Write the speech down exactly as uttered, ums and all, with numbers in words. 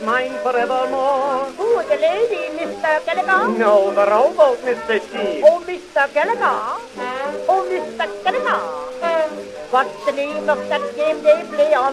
mine forevermore. Who is the lady, Mister Gallagher? No, the rowboat, Mister Sheep. Oh, Mister Gallagher. Oh, Mister Gallagher. What's the name of that game they play on